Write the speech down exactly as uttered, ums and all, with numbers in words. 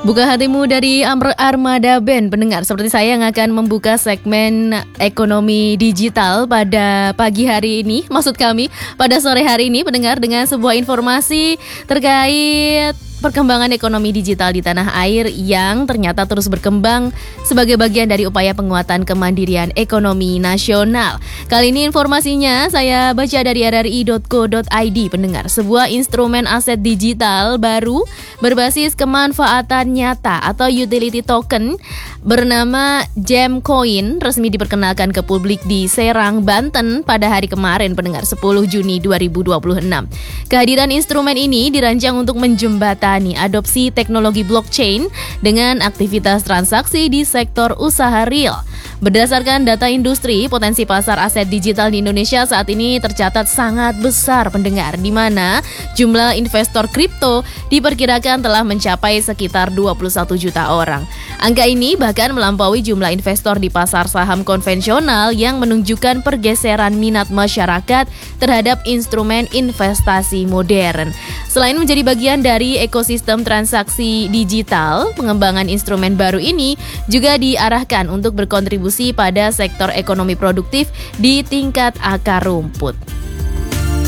Buka hatimu dari Amr Armada Band, pendengar. Seperti saya yang akan membuka segmen ekonomi digital pada pagi hari ini. Maksud kami pada sore hari ini, pendengar, dengan sebuah informasi terkait perkembangan ekonomi digital di tanah air yang ternyata terus berkembang sebagai bagian dari upaya penguatan kemandirian ekonomi nasional. Kali ini informasinya saya baca dari r r i dot co dot i d, pendengar. Sebuah instrumen aset digital baru berbasis kemanfaatan nyata atau utility token bernama Gemcoin resmi diperkenalkan ke publik di Serang, Banten pada hari kemarin, pendengar, sepuluh Juni dua ribu dua puluh enam. Kehadiran instrumen ini dirancang untuk menjembatani adopsi teknologi blockchain dengan aktivitas transaksi di sektor usaha real. Berdasarkan data industri, potensi pasar aset digital di Indonesia saat ini tercatat sangat besar, pendengar, di mana jumlah investor kripto diperkirakan telah mencapai sekitar dua puluh satu juta orang. Angka ini bahkan melampaui jumlah investor di pasar saham konvensional yang menunjukkan pergeseran minat masyarakat terhadap instrumen investasi modern. Selain menjadi bagian dari ekosistem transaksi digital, pengembangan instrumen baru ini juga diarahkan untuk berkontribusi pada sektor ekonomi produktif di tingkat akar rumput.